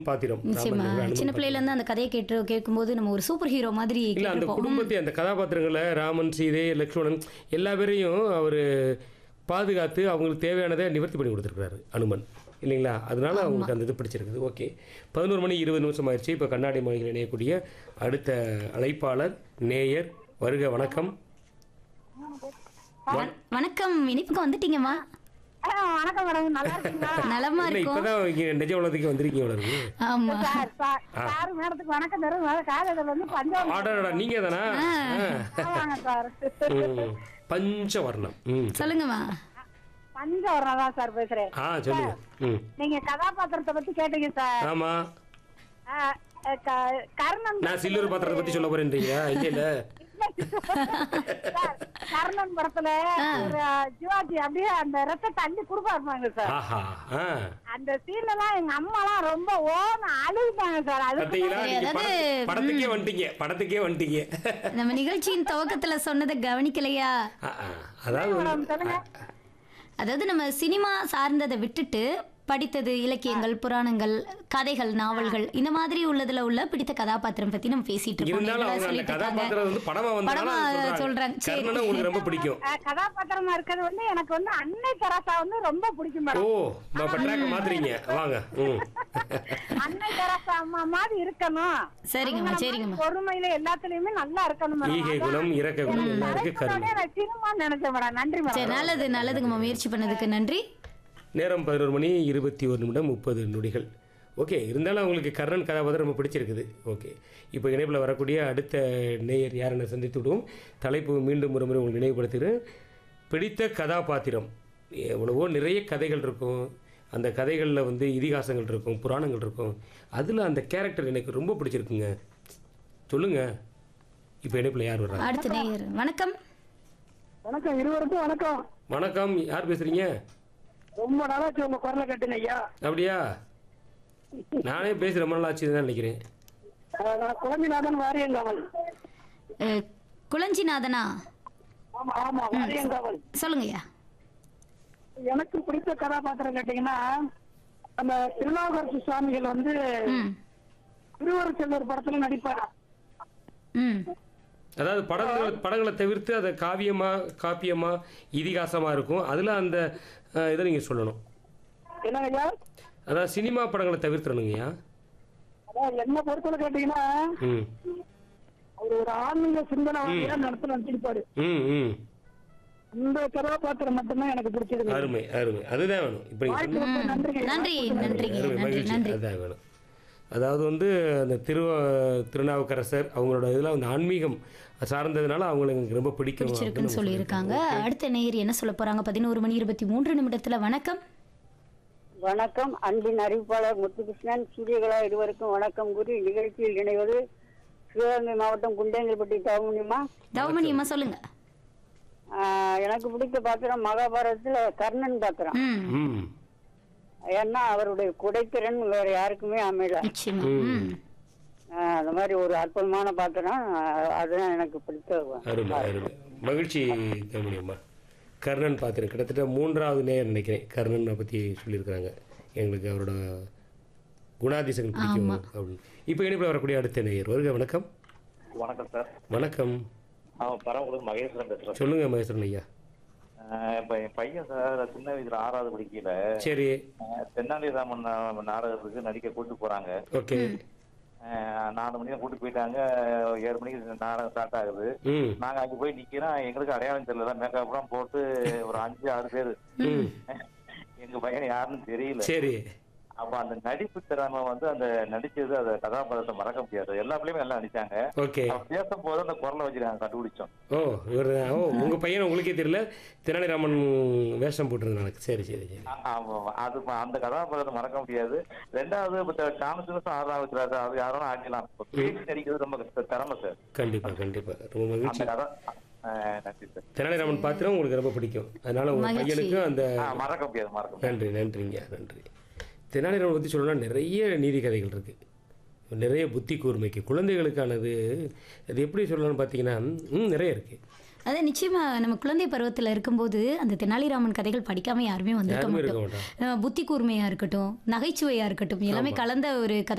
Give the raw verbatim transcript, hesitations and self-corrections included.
பாத்திரம். நிச்சயமா. ராமன் ஒரு அனுமன் சின்ன பிள்ளையில பாத்திரம். இருந்து அந்த கதையை கேட்டு கேட்கும்போது நம்ம ஒரு சூப்பர் ஹீரோ மாதிரி இல்ல அந்த கேட்டிருப்போம். ம். குடும்பத்தை அந்த கதாபாத்திரங்களை ராமன், சீதை, லக்ஷ்மணன் எல்லா பேரையும் அவர் பாதுகாத்து அவங்களுக்கு தேவையானதை நிவர்த்தி பண்ணி கொடுத்துருக்காரு அனுமன் இல்லைங்களா? அதனால ஆமா. அவங்களுக்கு அந்த இது பிடிச்சிருக்குது. ஓகே, பதினோரு மணி இருபது நிமிஷம் ஆயிடுச்சு. இப்போ கண்ணாடி மொழிகள் இணையக்கூடிய அடுத்த அழைப்பாளர் நேயர் வருக. வணக்கம். வண- வணக்கம், இனிப்புக்கு வந்துட்டீங்கம்மா. ஆ, வணக்கம் மேடம், நல்லா இருக்கீங்களா? நலமா இல்லை இருக்கும். இப்போதான் இங்கே நிஜ உலகத்துக்கு வந்திருக்கீங்க உலருக்கு. ஆமா. சார், சார், சார் மேடத்துக்கு வணக்கம் தரும். காலையில வந்து பஞ்சம் ஆடாடா நீங்கள் தானா? ஆமாங்க சார். ம் பஞ்சவர்ணம். ம் சொல்லுங்கம்மா. பஞ்சவர்ணம் தான் சார் பேசுறேன். ஆ சொல்லுங்க. ம் நீங்க கதாபாத்திரத்தை பத்தி கேட்டீங்க சார். ஆமாம். ஆ, க- கர்ணன் நான் சில்லூர் பாத்திரத்தை பற்றி சொல்ல போறேன்றீங்க. இல்லை இல்லை சார், கர்ணன் படத்துல ஒரு சிவாஜி அப்படியே அந்த ரத்த தண்ணி குடுப்பா இருப்பாங்க சார். ஆஹா ஆ அந்த சீன்ல எல்லாம் எங்க அம்மா எல்லாம் ரொம்ப ஓன அழுகுதாங்க சார். அது பார்த்தீங்களா? நீங்க அதாவது, படத்து- படத்துக்கே வந்துட்டீங்க படத்துக்கே வந்துட்டீங்க. நம்ம நிகழ்ச்சியின் துவக்கத்துல சொன்னதை கவனிக்கலையா? ஆ, ஆ. அதாவது மேடம் சொல்லுங்க. அதாவது நம்ம சினிமா சார்ந்ததை விட்டுட்டு படித்தது இலக்கியங்கள், புராணங்கள், கதைகள், நாவல்கள் இந்த மாதிரி உள்ளதுல உள்ள பிடித்த கதாபாத்திரம் பத்தி நம்ம பேசிட்டு இருக்கோம். இருந்தாலும் நீங்களா அவங்க அந்த சொல்லிட்டு இருக்காங்க. கதாபாத்திரம் வந்து படமா படமா வந்தாலும் சொல்றாங்க. சரி. கர்ணனை உங்களுக்கு ரொம்ப பிடிக்கும். ஆ, கதாபாத்திரமா இருக்கிறது வந்து எனக்கு வந்து அன்னை தெரசா வந்து ரொம்ப பிடிக்கும் ஓ மேடம். ட்ராக்க மாத்துறீங்க வாங்க. ம் அன்னை தெரசா அம்மா மாதிரி இருக்கணும். சரிங்கம்மா, அவங்க சரிங்கம்மா. மாதிரி பொறுமையில எல்லாத்துலயுமே நல்லா இருக்கணும் மேடம். ஈகை குணம் இறக்க குணம் எல்லாம் இருக்கு. கருணை. அதான் நான் சினிமா நினைச்சேன் மேடம். நன்றி சரி, மேடம். நல்லது நல்லதுங்கம்மா, முயற்சி பண்ணதுக்கு நன்றி. நேரம் பதினோரு மணி இருபத்தி ஒரு நிமிடம் முப்பது நொடிகள். ஓகே, இருந்தாலும் அவங்களுக்கு கர்ணன் கதாபாத்திரம் ரொம்ப பிடிச்சிருக்குது. ஓகே, இப்போ இணைப்பில் வரக்கூடிய அடுத்த நேயர் யாரென்ன சந்தித்து விடுவோம். தலைப்பு மீண்டும் ஒரு முறை உங்களுக்கு நினைவுபடுத்துகிறேன். பிடித்த கதாபாத்திரம். எவ்வளவோ நிறைய கதைகள் இருக்கும். அந்த கதைகளில் வந்து இதிகாசங்கள் இருக்கும், புராணங்கள் இருக்கும். அதில் அந்த கேரக்டர் எனக்கு ரொம்ப பிடிச்சிருக்குங்க. சொல்லுங்கள். இப்போ இணைப்பில் யார் வர்றாங்க? அடுத்த நேயர். வணக்கம். வணக்கம், இருவருக்கும் வணக்கம். வணக்கம், யார் பேசுகிறீங்க? ரொம்ப நாளாச்சு உங்க குரலை கட்டுங்க ஐயா. அப்படியா? நானே பேசி ரொம்ப நாள் ஆச்சு தான் நினைக்கிறேன். அஹ் நான் குழம்பிநாதன் வாரியங்காவல். அஹ், குளஞ்சிநாதனா? ஆமா ஆமா வாரியங்காவல். சொல்லுங்கய்யா. எனக்கு பிடித்த கதாபாத்திரம் கேட்டீங்கன்னா, நம்ம திருநாவுக்கரசு சுவாமிகள் வந்து ம் திருவருட் செல்வர் படத்துல நடிப்பார். ம் அதாவது படங்களை படங்களை தவிர்த்து அதை காவியமாக காப்பியமாக இதிகாசமாக இருக்கும். அதில் அந்த அஹ், இதை நீங்கள் சொல்லணும். என்னங்க ஐயா? அதாவது சினிமா படங்களை தவிர்த்துறணுங்கய்யா. அதான் என்ன பொறுத்தவரை கேட்டீங்கன்னா, ம் அவர் ஒரு ஆன்மீக சிந்தனையா நடத்த நடிச்சிருப்பாரு. ம் ம் இந்த கதாபாத்திரம் மட்டும்தான் எனக்கு பிடிச்சிருக்கு. அருமை அருமை. அதுதான் வேணும். இப்போ நீங்கள் வாய்ப்பு ரொம்ப நன்றிங்க. நன்றி நன்றிங்க அருமை நன்றி மகிழ்ச்சி. நன்றி. அதுதான் வேணும். அதாவது வந்து அந்த திரு திருநாவுக்கரசர் அவங்களோட இதில் வந்து ஆன்மீகம் சார்ந்ததுனால அவங்களுக்கு எனக்கு ரொம்ப பிடிக்கும் பிடிச்சிருக்குன்னு அப்படின்னு சொல்லியிருக்காங்க. சொல்லியிருக்காங்க. அடுத்த நேயர் என்ன சொல்ல போறாங்க? பதினோரு மணி இருபத்தி மூன்று நிமிடத்துல. வணக்கம். வணக்கம், அன்பின் அறிவிப்பாளர் முத்துகிருஷ்ணன், சூரியகலா இருவருக்கும் வணக்கம் கூறி நிகழ்ச்சியில் இணைவது சிவகங்கை மாவட்டம் குண்டேங்கல்பட்டி தவமுனிமா. தவமணி அம்மா சொல்லுங்க. எனக்கு பிடித்த பாத்திரம் மகாபாரதத்துல கர்ணன் பாத்திரம். ம் ம் ஏன்னா அவருடைய குடைத்திறன் வேற யாருக்குமே அமையல. நிச்சயமா. ம் ஆஹ் அந்த மாதிரி ஒரு அற்புதமான பாத்திரம். ஆஹ் அதுதான் எனக்கு பிடித்த அருமை அருமை. மகிழ்ச்சி தமிழியம்மா. கர்ணன் பார்த்துருக்கேன். கிட்டத்தட்ட மூன்றாவது நேரம் நினைக்கிறேன் கர்ணனை பற்றி சொல்லியிருக்கிறாங்க. எங்களுக்கு அவரோட குணாதிசங்கள் பிடிக்கும் அப்படின்னு. இப்போ இணைப்பில் வரக்கூடிய அடுத்த நேயர் வருக. வணக்கம். வணக்கம் சார். வணக்கம். அவன் பரமக்குடி மகேஸ்வரன் பேசுறேன். சொல்லுங்க மகேஸ்வரன் ஐயா. ஆஹ் இப்ப என் பையன் சார் சின்ன வயசுல ஆறாவது படிக்கல சரி. தென்னாலிராமன் நா- நாடகத்துக்கு நடிக்க கூட்டு போறாங்க. ஓகே. ஆஹ் நாலு மணிக்கு கூட்டு போயிட்டாங்க. ஏழு மணிக்கு நாடகம் ஸ்டார்ட் ஆகுது. ம் நாங்க அங்க போய் நிக்கிறோம். எங்களுக்கு அடையாளம் தெரியல. மேக்கப் எல்லாம் போட்டு ஒரு அஞ்சு ஆறு பேரு. ம் எங்க பையன் யாருன்னு தெரியல. சரி. அப்ப அந்த நடிப்பு திறமை வந்து அந்த நடிச்சது அந்த கதாபாத்திரத்தை மறக்க முடியாது. எல்லா பிள்ளையுமே நல்லா நடிச்சாங்க. ஓகே. அவன் பேசும்போது அந்த குரலை வச்சு நாங்க கண்டுபிடிச்சோம். ஓ இவர் ஓ உங்கள் பையன் உங்களுக்கே தெரியல, தெனாலிராமன் வேஷம் போட்டிருந்தாங்க. சரி சரி சரி. ஆமா, அது அந்த கதாபாத்திரத்தை மறக்க முடியாது. ரெண்டாவது இப்ப டாமஸ் ஆறாவது அது யாரும் ஆக்கலாம். பேசி நடிக்கிறது ரொம்ப கஷ்ட- திறமை சார். கண்டிப்பாக கண்டிப்பாக ரொம்ப அந்த மகிழ்ச்சி. கதா ஆஹ் நன்றி சார். தெனாலிராமன் பாத்திரம் உங்களுக்கு ரொம்ப பிடிக்கும். அதனால உங்கள் மகிழ்ச்சி. பையனுக்கு அந்த ஆஹ் மறக்க முடியாது மறக்க முடியாது. நன்றி நன்றிங்க நன்றி. தெனாலிராமன் பற்றி சொல்லணும்னா நிறைய நீதி கதைகள் இருக்குது. நிறைய புத்தி கூர்மைக்கு குழந்தைகளுக்கானது. அது எப்படி சொல்லலாம்னு பார்த்தீங்கன்னா ம் நிறைய இருக்குது. அதான் நிச்சயமா நம்ம குழந்தை பருவத்துல இருக்கும்போது அந்த தெனாலிராமன் கதைகள் படிக்காம யாருமே வந்திருக்க யாருமே இருக்க மாட்டோம். மாட்டாங்க. அஹ் புத்தி கூர்மையா இருக்கட்டும், நகைச்சுவையா இருக்கட்டும், எல்லாமே கலந்த ஒரு கதை